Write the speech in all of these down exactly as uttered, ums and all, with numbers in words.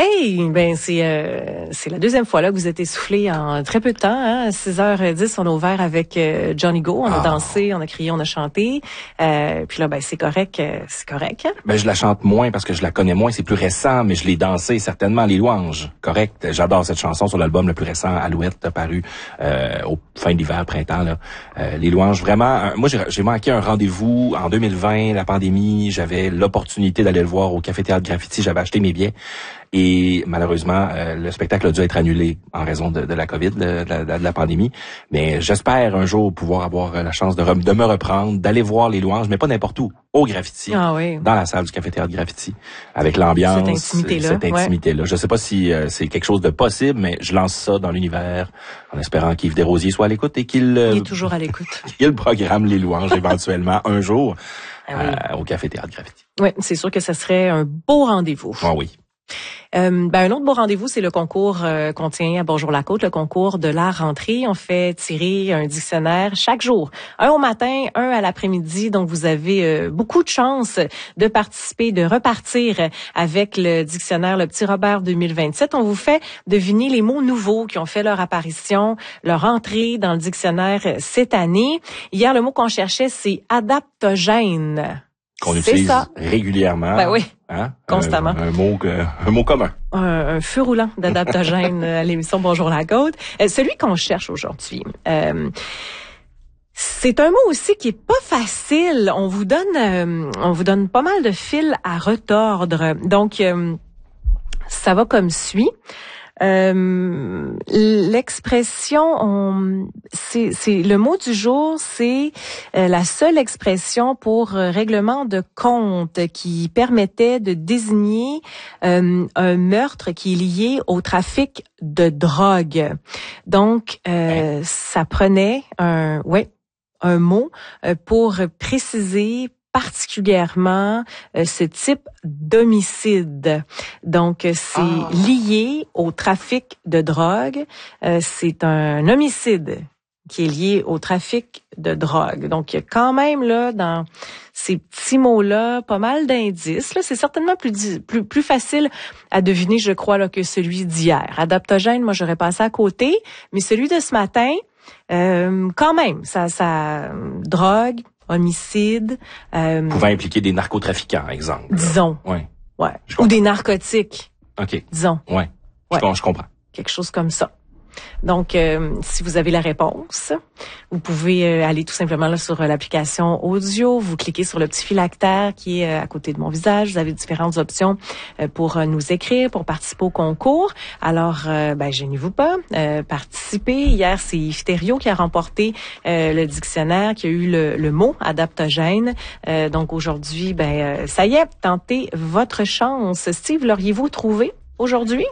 Hey, ben c'est euh, c'est la deuxième fois là que vous êtes essoufflé en très peu de temps. Hein? À six heures dix, on a ouvert avec euh, Johnny Go, on a ah. dansé, on a crié, on a chanté. Euh, puis là, ben c'est correct, euh, c'est correct. Hein? Ben je la chante moins parce que je la connais moins, c'est plus récent, mais je l'ai dansé certainement. Les louanges, correct. J'adore cette chanson sur l'album le plus récent, Alouette, paru euh, au fin de l'hiver, printemps. Là. Euh, les louanges, vraiment. Euh, moi, j'ai, j'ai manqué un rendez-vous en deux mille vingt, la pandémie. J'avais l'opportunité d'aller le voir au Café Théâtre Graffiti. J'avais acheté mes billets. Et malheureusement, euh, le spectacle a dû être annulé en raison de, de la COVID, de, de, de la pandémie. Mais j'espère un jour pouvoir avoir la chance de, re, de me reprendre, d'aller voir les louanges, mais pas n'importe où, au Graffiti, ah oui. dans la salle du Café Théâtre Graffiti, avec l'ambiance, cette intimité-là. Cette intimité-là. Ouais. Je sais pas si euh, c'est quelque chose de possible, mais je lance ça dans l'univers en espérant qu'Yves Desrosiers soit à l'écoute et qu'il... Euh, Il est toujours à l'écoute. qu'il programme les louanges éventuellement un jour ah oui. euh, au Café Théâtre Graffiti. Oui, c'est sûr que ça serait un beau rendez-vous. Ah oui. Euh, ben un autre beau rendez-vous, c'est le concours euh, qu'on tient à Bonjour-la-Côte, le concours de la rentrée. On fait tirer un dictionnaire chaque jour, un au matin, un à l'après-midi. Donc, vous avez euh, beaucoup de chances de participer, de repartir avec le dictionnaire Le Petit Robert deux mille vingt-sept. On vous fait deviner les mots nouveaux qui ont fait leur apparition, leur entrée dans le dictionnaire cette année. Hier, le mot qu'on cherchait, c'est adaptogène. Qu'on utilise ça. régulièrement. Ben oui. Hein? Constamment. Un, un mot que, un mot commun. Un, un feu roulant d'adaptogène à l'émission Bonjour la Côte. Euh, celui qu'on cherche aujourd'hui. Euh, c'est un mot aussi qui est pas facile. On vous donne, euh, on vous donne pas mal de fils à retordre. Donc, euh, ça va comme suit. Euh, l'expression, on, c'est, c'est le mot du jour, c'est euh, la seule expression pour euh, règlement de compte qui permettait de désigner euh, un meurtre qui est lié au trafic de drogue. Donc, euh, ça prenait un, ouais, un mot euh, pour préciser particulièrement euh, ce type d'homicide. Donc, c'est ah. lié au trafic de drogue. Euh, c'est un homicide qui est lié au trafic de drogue. Donc, il y a quand même, là, dans ces petits mots-là, pas mal d'indices. Là, c'est certainement plus, plus, plus facile à deviner, je crois, là, que celui d'hier. Adaptogène, moi, j'aurais passé à côté. Mais celui de ce matin, euh, quand même, ça, ça, drogue, homicide. Euh, pouvant impliquer des narcotrafiquants, exemple. Disons. Oui. Ouais. Ou des narcotiques. OK. Disons. Ouais. ouais. Je, je comprends. Quelque chose comme ça. Donc, euh, si vous avez la réponse, vous pouvez euh, aller tout simplement là sur euh, l'application audio. Vous cliquez sur le petit phylactère qui est euh, à côté de mon visage. Vous avez différentes options euh, pour euh, nous écrire, pour participer au concours. Alors, euh, ben, gênez-vous pas. Euh, participez. Hier, c'est Yves Thériault qui a remporté euh, le dictionnaire, qui a eu le, le mot adaptogène. Euh, donc, aujourd'hui, ben, euh, ça y est, tentez votre chance. Steve, l'auriez-vous trouvé aujourd'hui?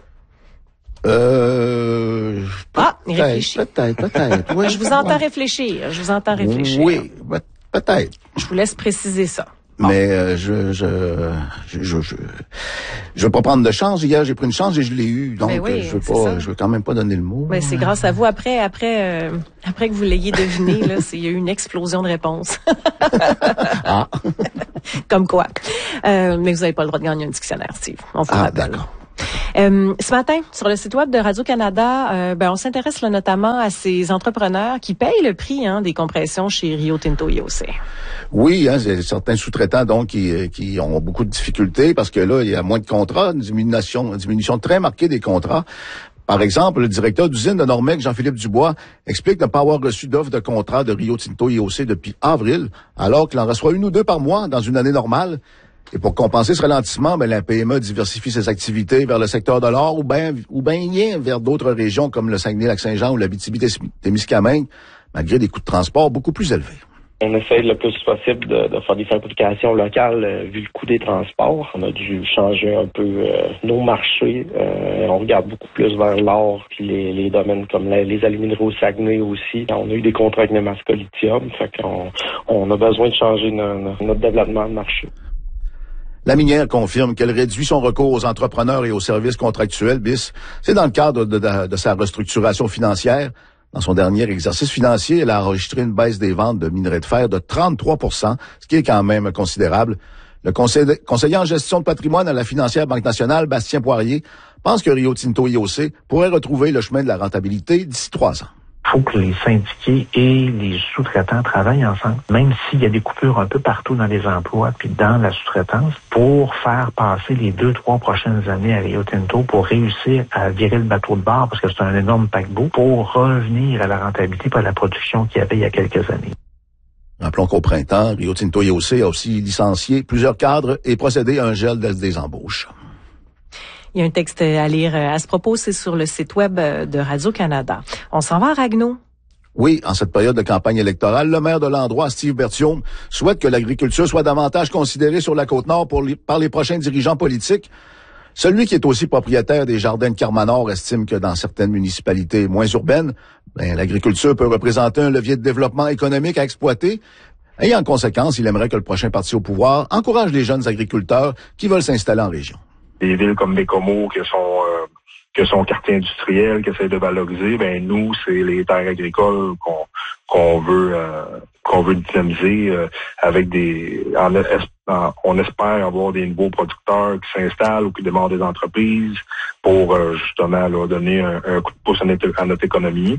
Euh, ah, il réfléchit. Peut-être, peut-être. Oui, je vous entends réfléchir. Je vous entends réfléchir. Oui, peut-être. Je vous laisse préciser ça. Bon. Mais euh, je, je, je, je, je, je veux pas prendre de chance. Hier, j'ai pris une chance et je l'ai eu. Donc, oui, je veux pas, je veux quand même pas donner le mot. Mais c'est grâce à vous. Après, après, euh, après que vous l'ayez deviné, là, il y a eu une explosion de réponses. ah. Comme quoi. Euh, mais vous n'avez pas le droit de gagner un dictionnaire, Steve. On vous ah, rappelle. D'accord. Euh, ce matin, sur le site web de Radio-Canada, euh, ben, on s'intéresse là, notamment à ces entrepreneurs qui payent le prix hein, des compressions chez Rio Tinto I O C. Oui, hein, c'est certains sous-traitants donc qui, qui ont beaucoup de difficultés parce que là, il y a moins de contrats, une diminution, une diminution très marquée des contrats. Par exemple, le directeur d'usine de Normec, Jean-Philippe Dubois, explique ne pas avoir reçu d'offre de contrat de Rio Tinto I O C depuis avril, alors qu'il en reçoit une ou deux par mois dans une année normale. Et pour compenser ce ralentissement, ben, la P M E diversifie ses activités vers le secteur de l'or ou bien ou bien vers d'autres régions comme le Saguenay-Lac-Saint-Jean ou l'Abitibi-Témiscamingue, malgré des coûts de transport beaucoup plus élevés. On essaie le plus possible de, de faire des fabrications locales euh, vu le coût des transports. On a dû changer un peu euh, nos marchés. Euh, on regarde beaucoup plus vers l'or puis les, les domaines comme les, les alumineries au Saguenay aussi. On a eu des contrats avec Nemaska Lithium, fait qu'on on a besoin de changer notre, notre développement de marché. La minière confirme qu'elle réduit son recours aux entrepreneurs et aux services contractuels, B I S. C'est dans le cadre de, de, de sa restructuration financière. Dans son dernier exercice financier, elle a enregistré une baisse des ventes de minerais de fer de trente-trois pour cent, ce qui est quand même considérable. Le conseiller, conseiller en gestion de patrimoine à la financière Banque nationale, Bastien Poirier, pense que Rio Tinto I O C pourrait retrouver le chemin de la rentabilité d'ici trois ans. Il faut que les syndiqués et les sous-traitants travaillent ensemble, même s'il y a des coupures un peu partout dans les emplois puis dans la sous-traitance, pour faire passer les deux, trois prochaines années à Rio Tinto pour réussir à virer le bateau de bord, parce que c'est un énorme paquebot, pour revenir à la rentabilité et à la production qu'il y avait il y a quelques années. Rappelons qu'au printemps, Rio Tinto I O C a aussi licencié plusieurs cadres et procédé à un gel des embauches. Il y a un texte à lire à ce propos, c'est sur le site web de Radio-Canada. On s'en va à Ragno. Oui, en cette période de campagne électorale, le maire de l'endroit, Steve Berthiaume, souhaite que l'agriculture soit davantage considérée sur la Côte-Nord pour les, par les prochains dirigeants politiques. Celui qui est aussi propriétaire des jardins de Carmanor estime que dans certaines municipalités moins urbaines, ben, l'agriculture peut représenter un levier de développement économique à exploiter. Et en conséquence, il aimerait que le prochain parti au pouvoir encourage les jeunes agriculteurs qui veulent s'installer en région. Des villes comme Bécomo, qui sont euh, que son quartier industriel, qui essaie de valoriser, ben nous, c'est les terres agricoles qu'on qu'on veut euh, qu'on veut dynamiser euh, avec des en, en, on espère avoir des nouveaux producteurs qui s'installent ou qui démarrent des entreprises pour euh, justement là, donner un, un coup de pouce à notre, à notre économie.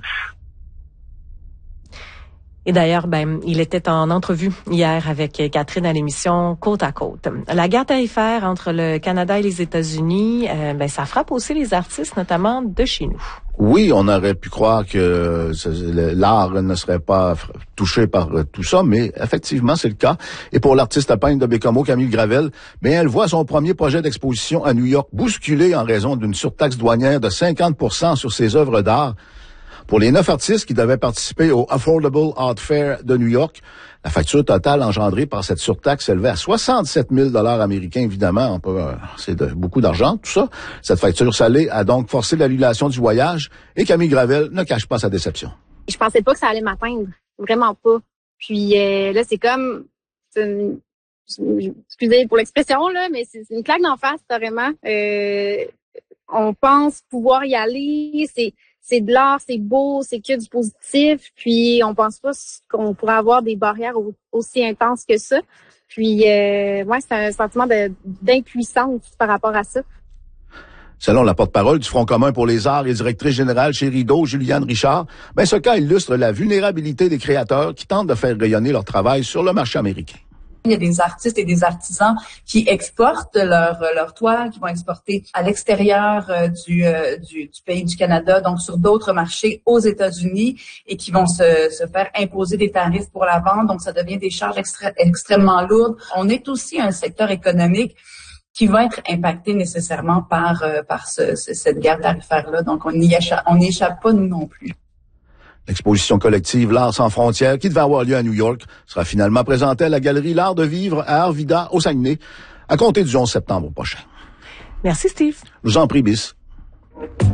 Et d'ailleurs, ben, il était en entrevue hier avec Catherine à l'émission Côte à Côte. La guerre tarifaire entre le Canada et les États-Unis, euh, ben, ça frappe aussi les artistes, notamment de chez nous. Oui, on aurait pu croire que l'art ne serait pas touché par tout ça, mais effectivement, c'est le cas. Et pour l'artiste peintre de Bécomo, Camille Gravel, ben, elle voit son premier projet d'exposition à New York bousculé en raison d'une surtaxe douanière de cinquante pour cent sur ses œuvres d'art. Pour les neuf artistes qui devaient participer au Affordable Art Fair de New York, la facture totale engendrée par cette surtaxe s'élevait à soixante-sept mille dollars américains, évidemment. C'est de, beaucoup d'argent, tout ça. Cette facture salée a donc forcé l'annulation du voyage et Camille Gravel ne cache pas sa déception. Je pensais pas que ça allait m'atteindre. Vraiment pas. Puis euh, là, c'est comme... C'est une, excusez pour l'expression, là, mais c'est une claque d'en face, carrément. Euh, on pense pouvoir y aller. C'est... C'est de l'art, c'est beau, c'est que du positif. Puis, on pense pas qu'on pourrait avoir des barrières aussi intenses que ça. Puis, euh, ouais, c'est un sentiment de, d'impuissance par rapport à ça. Selon la porte-parole du Front commun pour les arts et directrice générale chez Rideau, Juliane Richard, ben, ce cas illustre la vulnérabilité des créateurs qui tentent de faire rayonner leur travail sur le marché américain. Il y a des artistes et des artisans qui exportent leur leur toile, qui vont exporter à l'extérieur euh, du, euh, du du pays du Canada, donc sur d'autres marchés aux États-Unis, et qui vont se, se faire imposer des tarifs pour la vente. Donc, ça devient des charges extra- extrêmement lourdes. On est aussi un secteur économique qui va être impacté nécessairement par euh, par ce, ce, cette guerre tarifaire-là. Donc, on n'y échappe, on n'y échappe pas, nous non plus. L'exposition collective L'Art sans frontières, qui devait avoir lieu à New York, sera finalement présentée à la galerie L'Art de vivre à Arvida, au Saguenay, à compter du onze septembre prochain. Merci, Steve. Je vous en prie, bis.